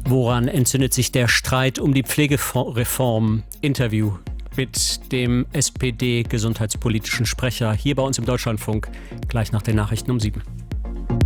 Woran entzündet sich der Streit um die Pflegereform? Interview mit dem SPD-gesundheitspolitischen Sprecher hier bei uns im Deutschlandfunk, gleich nach den Nachrichten um 7.